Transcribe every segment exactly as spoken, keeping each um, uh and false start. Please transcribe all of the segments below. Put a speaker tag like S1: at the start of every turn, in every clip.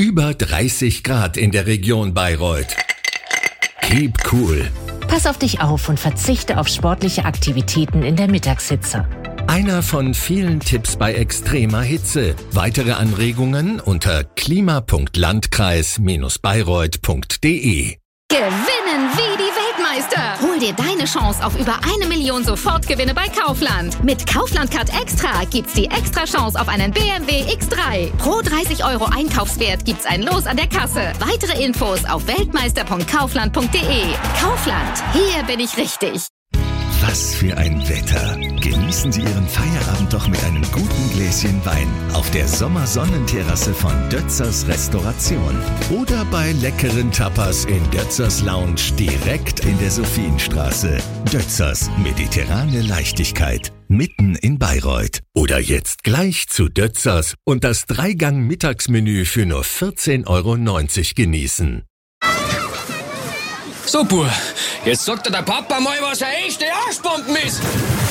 S1: Über dreißig Grad in der Region Bayreuth. Keep cool.
S2: Pass auf dich auf und verzichte auf sportliche Aktivitäten in der Mittagshitze.
S1: Einer von vielen Tipps bei extremer Hitze. Weitere Anregungen unter klima punkt landkreis Bindestrich bayreuth punkt de.
S3: Gewinnen wie die Weltmeister! Hol dir deine Chance auf über eine Million Sofortgewinne bei Kaufland. Mit Kaufland Card Extra gibt's die extra Chance auf einen B M W X drei. Pro dreißig Euro Einkaufswert gibt's ein Los an der Kasse. Weitere Infos auf weltmeister punkt kaufland punkt de. Kaufland, hier bin ich richtig.
S4: Was für ein Wetter. Genießen Sie Ihren Feierabend doch mit einem guten Gläschen Wein auf der Sommersonnenterrasse von Dötzers Restauration.
S1: Oder bei leckeren Tapas in Dötzers Lounge direkt in der Sophienstraße.
S4: Dötzers, mediterrane Leichtigkeit, mitten in Bayreuth.
S1: Oder jetzt gleich zu Dötzers und das Dreigang-Mittagsmenü für nur vierzehn Euro neunzig genießen.
S5: So, Bur, jetzt sagt dir der Papa mal, was eine echte Arschbomben ist.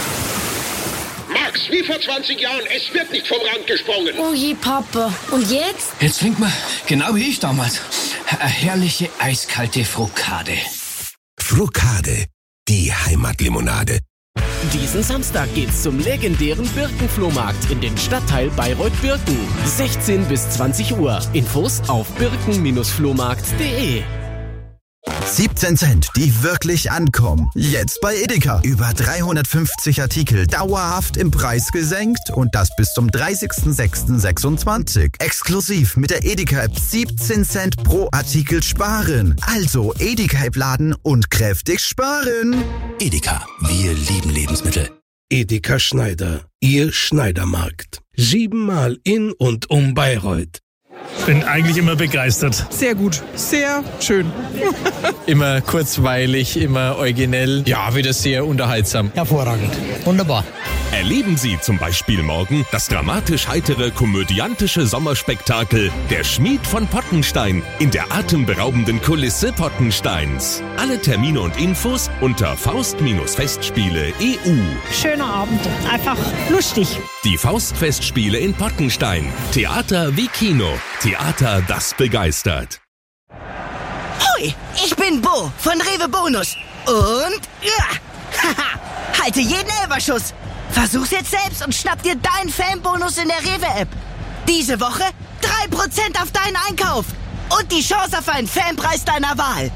S6: Max, wie vor zwanzig Jahren, es wird nicht vom Rand gesprungen.
S7: Oh je, Papa. Und jetzt?
S5: Jetzt trinkt man, genau wie ich damals, eine herrliche eiskalte Frukade.
S4: Frukade, die Heimatlimonade.
S8: Diesen Samstag geht's zum legendären Birkenflohmarkt in den Stadtteil Bayreuth-Birken. sechzehn bis zwanzig Uhr. Infos auf birken Bindestrich flohmarkt punkt de.
S9: siebzehn Cent, die wirklich ankommen. Jetzt bei Edeka. Über dreihundertfünfzig Artikel dauerhaft im Preis gesenkt und das bis zum dreißigsten sechsten sechsundzwanzig. Exklusiv mit der Edeka-App siebzehn Cent pro Artikel sparen. Also Edeka-App laden und kräftig sparen.
S4: Edeka, wir lieben Lebensmittel.
S10: Edeka Schneider, Ihr Schneidermarkt. Siebenmal in und um Bayreuth.
S11: Bin eigentlich immer begeistert.
S12: Sehr gut, sehr schön.
S13: Immer kurzweilig, immer originell. Ja, wieder sehr unterhaltsam.
S14: Hervorragend. Wunderbar.
S15: Erleben Sie zum Beispiel morgen das dramatisch-heitere, komödiantische Sommerspektakel Der Schmied von Pottenstein in der atemberaubenden Kulisse Pottensteins. Alle Termine und Infos unter Faust-Festspiele punkt e u.
S16: Schöner Abend, einfach lustig.
S15: Die Faustfestspiele in Pottenstein. Theater wie Kino. Theater, das begeistert.
S17: Hoi, ich bin Bo von Rewe Bonus. Und ja, haha, halte jeden Elberschuss. Versuch's jetzt selbst und schnapp dir deinen Fanbonus in der Rewe-App. Diese Woche drei Prozent auf deinen Einkauf. Und die Chance auf einen Fanpreis deiner Wahl.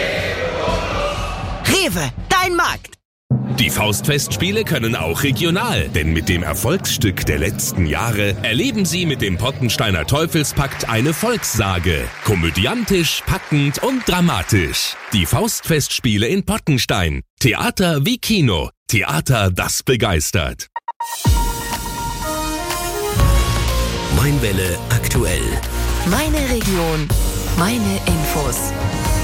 S17: Rewe, dein Markt.
S15: Die Faustfestspiele können auch regional, denn mit dem Erfolgsstück der letzten Jahre erleben Sie mit dem Pottensteiner Teufelspakt eine Volkssage. Komödiantisch, packend und dramatisch. Die Faustfestspiele in Pottenstein. Theater wie Kino. Theater, das begeistert.
S4: Mainwelle aktuell.
S3: Meine Region, meine Infos.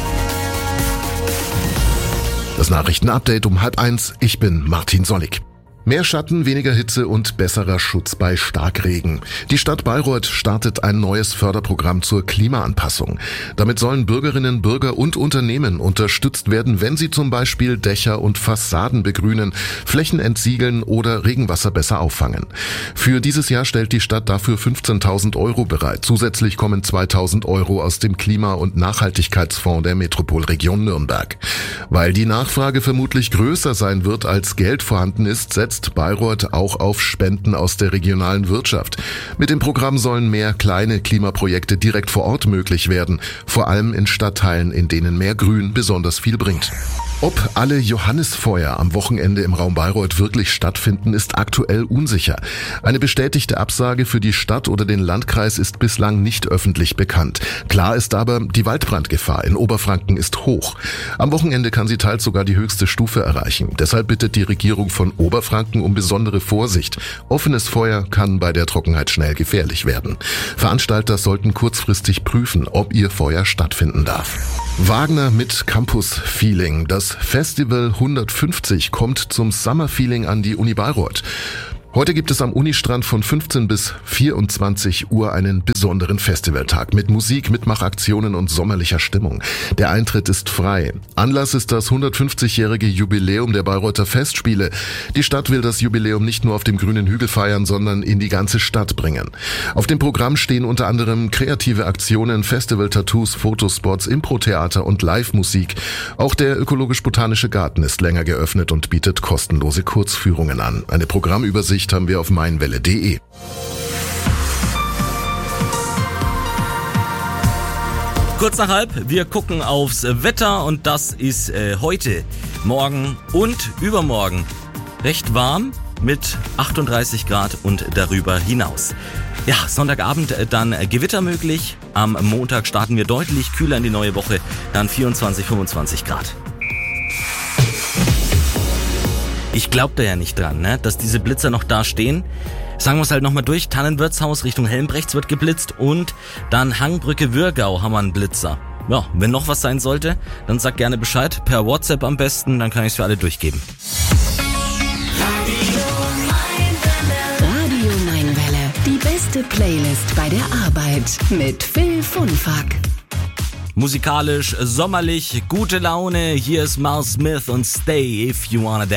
S18: Das Nachrichtenupdate um halb eins. Ich bin Martin Sollig. Mehr Schatten, weniger Hitze und besserer Schutz bei Starkregen. Die Stadt Bayreuth startet ein neues Förderprogramm zur Klimaanpassung. Damit sollen Bürgerinnen, Bürger und Unternehmen unterstützt werden, wenn sie zum Beispiel Dächer und Fassaden begrünen, Flächen entsiegeln oder Regenwasser besser auffangen. Für dieses Jahr stellt die Stadt dafür fünfzehntausend Euro bereit. Zusätzlich kommen zweitausend Euro aus dem Klima- und Nachhaltigkeitsfonds der Metropolregion Nürnberg. Weil die Nachfrage vermutlich größer sein wird, als Geld vorhanden ist, setzt Bayreuth auch auf Spenden aus der regionalen Wirtschaft. Mit dem Programm sollen mehr kleine Klimaprojekte direkt vor Ort möglich werden, vor allem in Stadtteilen, in denen mehr Grün besonders viel bringt. Ob alle Johannisfeuer am Wochenende im Raum Bayreuth wirklich stattfinden, ist aktuell unsicher. Eine bestätigte Absage für die Stadt oder den Landkreis ist bislang nicht öffentlich bekannt. Klar ist aber, die Waldbrandgefahr in Oberfranken ist hoch. Am Wochenende kann sie teils sogar die höchste Stufe erreichen. Deshalb bittet die Regierung von Oberfranken um besondere Vorsicht. Offenes Feuer kann bei der Trockenheit schnell gefährlich werden. Veranstalter sollten kurzfristig prüfen, ob ihr Feuer stattfinden darf. Wagner mit Campus Feeling. Das Festival hundertfünfzig kommt zum Summer Feeling an die Uni Bayreuth. Heute gibt es am Unistrand von fünfzehn bis vierundzwanzig Uhr einen besonderen Festivaltag mit Musik, Mitmachaktionen und sommerlicher Stimmung. Der Eintritt ist frei. Anlass ist das hundertfünfzigjährige Jubiläum der Bayreuther Festspiele. Die Stadt will das Jubiläum nicht nur auf dem grünen Hügel feiern, sondern in die ganze Stadt bringen. Auf dem Programm stehen unter anderem kreative Aktionen, Festival-Tattoos, Fotospots, Impro-Theater und Live-Musik. Auch der ökologisch-botanische Garten ist länger geöffnet und bietet kostenlose Kurzführungen an. Eine Programmübersicht haben wir auf meinwelle punkt de.
S14: Kurz nach halb, wir gucken aufs Wetter und das ist äh, heute, morgen und übermorgen recht warm mit achtunddreißig Grad und darüber hinaus. Ja, Sonntagabend dann Gewitter möglich. Am Montag starten wir deutlich kühler in die neue Woche, dann vierundzwanzig, fünfundzwanzig Grad. Ich glaub da ja nicht dran, ne, dass diese Blitzer noch da stehen. Sagen wir es halt nochmal durch. Tannenwirtshaus Richtung Helmbrechts wird geblitzt und dann Hangbrücke Würgau haben wir einen Blitzer. Ja, wenn noch was sein sollte, dann sag gerne Bescheid. Per WhatsApp am besten, dann kann ich es für alle durchgeben.
S2: Radio Mainwelle. Die beste Playlist bei der Arbeit mit Phil Funfack.
S14: Musikalisch, sommerlich, gute Laune. Hier ist Miles Smith und Stay If You Wanna Dance.